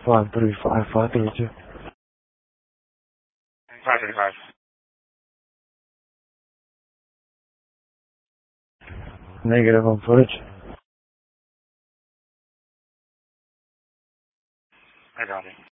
535, 532. 535. Negative on footage. I got it.